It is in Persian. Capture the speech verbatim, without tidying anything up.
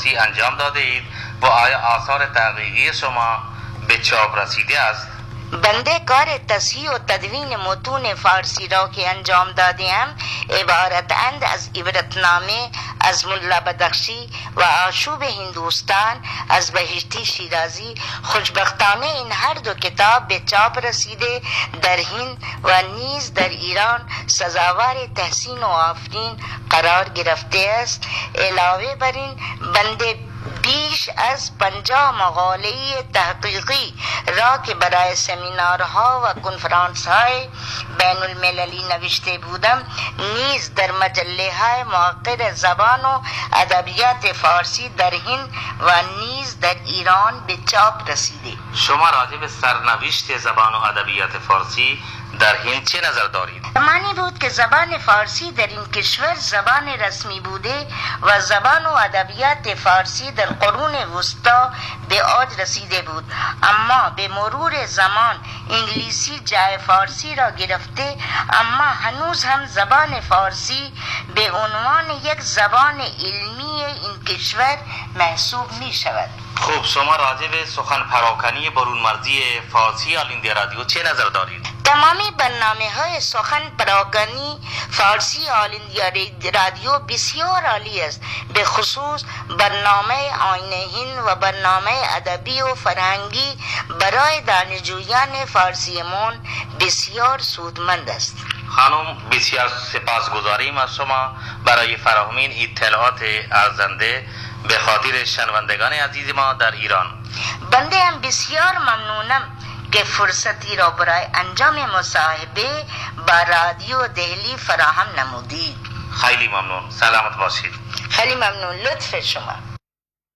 فارسی انجام داده اید و آیا آثار تحقیقی شما به چاپ رسیده است؟ بنده کار تصحیح و تدوین متون فارسی را که انجام دادیم عبارتند از عبرتنامه از ملا بدخشی و آشوب هندوستان از بهشتی شیرازی. خوشبختانه این هر دو کتاب به چاپ رسیده در هند و نیز در ایران سزاوار تحسین و آفرین قرار گرفته است. علاوه بر این بنده بیش از پنجاه مقاله تحقیقی را که برای سمینارها و کنفرانس های بین المللی نوشته بودم نیز در مجله های معاصر زبان و ادبیات فارسی در هند و نیز در ایران به چاپ رسیده. شما راجع به سرنوشت زبان و ادبیات فارسی در هند چه نظر دارید؟ زمانی بود که زبان فارسی در این کشور زبان رسمی بوده و زبان و ادبیات فارسی در قرون وسطا به اوج رسیده بود، اما به مرور زمان انگلیسی جای فارسی را گرفته، اما هنوز هم زبان فارسی به عنوان یک زبان علمی این کشور محسوب می شود. خب شما راجع به سخن پراکنی برون مرزی فارسی آل ایندیا رادیو چه نظر دارید؟ تمامی برنامه های سخن پراکنی فارسی آل ایندیا رادیو بسیار عالی است، به خصوص برنامه آینه هند و برنامه ادبی و فرهنگی برای دانشجویان فارسیمون بسیار سودمند است. خانم بسیار سپاسگزاریم از شما برای فراهمین اطلاعات ارزنده به خاطر شنوندگان عزیز ما در ایران. بنده هم بسیار ممنونم که فرصتی را برای انجام مصاحبه با رادیو دهلی فراهم نمودید. خیلی ممنون. سلامت باشید. خیلی ممنون. لطف شما.